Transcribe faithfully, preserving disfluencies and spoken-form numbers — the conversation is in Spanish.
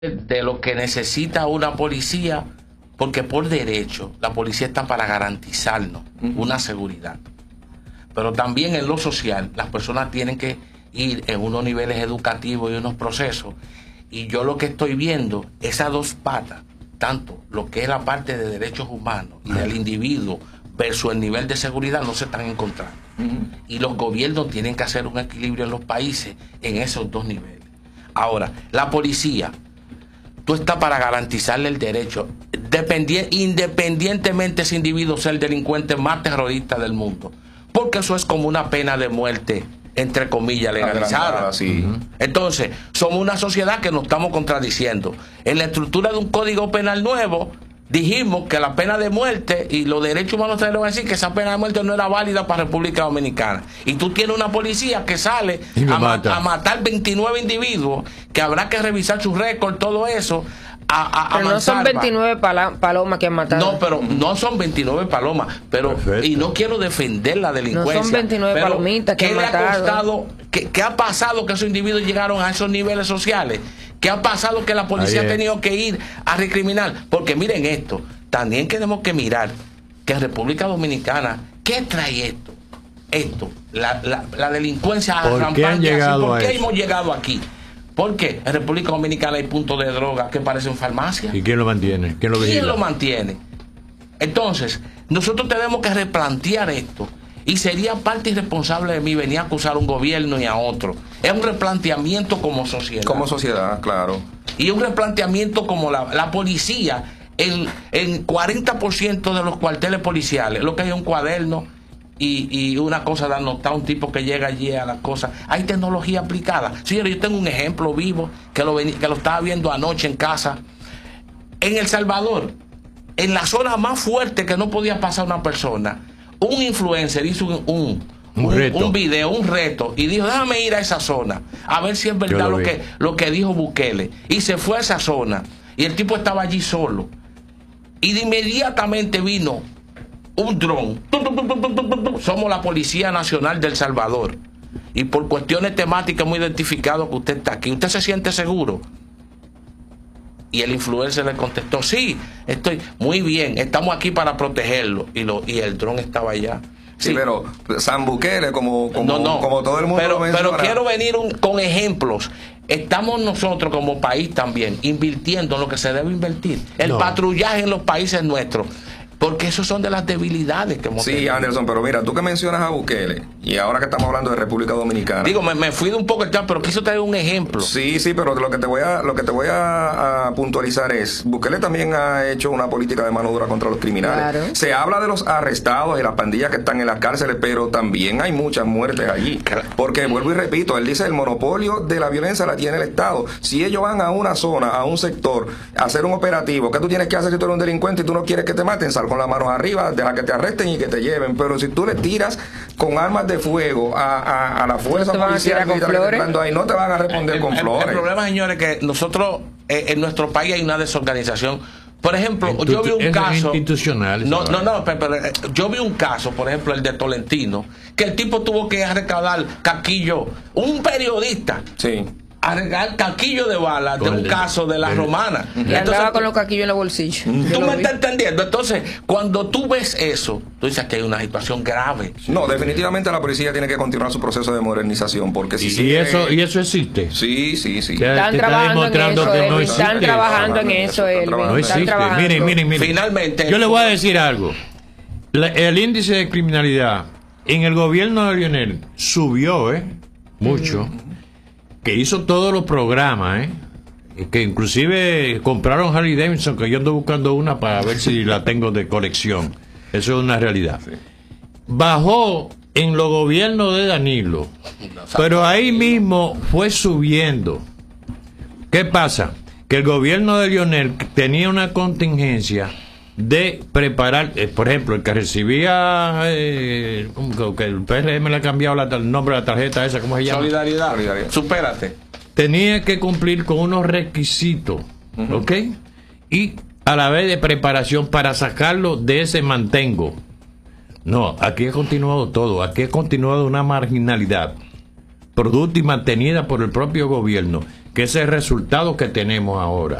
de lo que necesita una policía, porque por derecho la policía está para garantizarnos uh-huh. una seguridad. Pero también en lo social, las personas tienen que ir en unos niveles educativos y unos procesos. Y yo lo que estoy viendo, esas dos patas, tanto lo que es la parte de derechos humanos y del individuo versus el nivel de seguridad, no se están encontrando. Uh-huh. Y los gobiernos tienen que hacer un equilibrio en los países en esos dos niveles. Ahora, la policía, tú estás para garantizarle el derecho, independientemente ese individuo sea el delincuente más terrorista del mundo, porque eso es como una pena de muerte, entre comillas, legalizada. Sí. Uh-huh. Entonces, somos una sociedad que nos estamos contradiciendo. En la estructura de un código penal nuevo, dijimos que la pena de muerte y los derechos humanos te van a decir que esa pena de muerte no era válida para República Dominicana. Y tú tienes una policía que sale a, mata. a matar veintinueve individuos, que habrá que revisar su récord, todo eso. A, a, pero a no son veintinueve pala palomas que han matado. No, pero no son veintinueve palomas. Pero, y no quiero defender la delincuencia. No son veintinueve palomitas que han matado. Ha costado, ¿qué, ¿Qué ha pasado que esos individuos llegaron a esos niveles sociales? ¿Qué ha pasado que la policía Ayer. ha tenido que ir a recriminar? Porque miren esto, también tenemos que mirar que en República Dominicana, ¿qué trae esto? Esto, la, la, la delincuencia rampante. ¿Por qué hemos llegado aquí? Porque en República Dominicana hay puntos de droga que parecen farmacias. ¿Y quién lo mantiene? ¿Quién lo vigila? ¿Quién lo mantiene? Entonces, nosotros tenemos que replantear esto. Y sería parte irresponsable de mí venir a acusar a un gobierno y a otro. Es un replanteamiento como sociedad. Como sociedad, claro. Y un replanteamiento como la, la policía. En, en cuarenta por ciento de los cuarteles policiales, lo que hay es un cuaderno y, y una cosa de anotar, un tipo que llega allí a las cosas. Hay tecnología aplicada. Señores, yo tengo un ejemplo vivo que lo, que lo estaba viendo anoche en casa. En El Salvador, en la zona más fuerte que no podía pasar una persona, un influencer hizo un, un, un, un, reto. un video, un reto, y dijo, déjame ir a esa zona, a ver si es verdad lo, lo, que, lo que dijo Bukele. Y se fue a esa zona, y el tipo estaba allí solo. Y de inmediatamente vino un dron. Somos la Policía Nacional de El Salvador. Y por cuestiones temáticas hemos identificado que usted está aquí. ¿Usted se siente seguro? Y el influencer le contestó, sí, estoy muy bien, estamos aquí para protegerlo. Y, lo, y el dron estaba allá. Sí, sí, pero San Bukele, como, como, no, no, como todo el mundo pero, lo menciona. Pero quiero venir un, con ejemplos. Estamos nosotros como país también invirtiendo en lo que se debe invertir. El no. patrullaje en los países nuestros. Porque esos son de las debilidades que hemos Sí, tenido. Anderson, pero mira, tú que mencionas a Bukele, y ahora que estamos hablando de República Dominicana. Digo, me, me fui de un poco el tema, pero quiso traer un ejemplo. Sí, sí, pero lo que te voy a, lo que te voy a, a puntualizar es, Bukele también ha hecho una política de mano dura contra los criminales. Claro. Se habla de los arrestados y las pandillas que están en las cárceles, pero también hay muchas muertes allí. Porque, vuelvo y repito, él dice, el monopolio de la violencia la tiene el Estado. Si ellos van a una zona, a un sector, a hacer un operativo, ¿qué tú tienes que hacer si tú eres un delincuente y tú no quieres que te maten? Sal con las manos arriba, deja que te arresten y que te lleven. Pero si tú le tiras con armas de fuego a, a, a la fuerza no policial que está ahí, no te van a responder el, con el, flores. El problema, señores, es que nosotros eh, en nuestro país hay una desorganización. Por ejemplo, Institu yo vi un caso institucional. No, no, no, pero, pero, yo vi un caso, por ejemplo, el de Tolentino, que el tipo tuvo que recaudar caquillo, un periodista. Sí. A regalar caquillo de bala de un caso de la de, romana. Y Entonces, andaba con los caquillos en los bolsillos. Tú me estás entendiendo. Entonces, cuando tú ves eso, tú dices que hay una situación grave. No, definitivamente la policía tiene que continuar su proceso de modernización, porque si y, sigue... y eso y eso existe. Sí, sí, sí. Están trabajando en eso, que no están trabajando en eso, no existe. Miren, miren, miren. Finalmente, yo le voy a decir algo. La, el índice de criminalidad en el gobierno de Lionel subió, eh, mucho. Uh-huh. Que hizo todos los programas, ¿eh? Que inclusive compraron Harley Davidson, que yo ando buscando una para ver si la tengo de colección. Eso es una realidad. Sí. Bajó en los gobiernos de Danilo, pero ahí mismo fue subiendo. ¿Qué pasa? Que el gobierno de Lionel tenía una contingencia de preparar, eh, por ejemplo, el que recibía, eh, que el P R M le ha cambiado la, el nombre de la tarjeta esa, ¿cómo se llama? Solidaridad, Solidaridad. Supérate. Tenía que cumplir con unos requisitos, uh-huh. ¿ok? Y a la vez de preparación para sacarlo de ese mantengo. No, aquí ha continuado todo, aquí ha continuado una marginalidad, producto y mantenida por el propio gobierno, que ese es el resultado que tenemos ahora.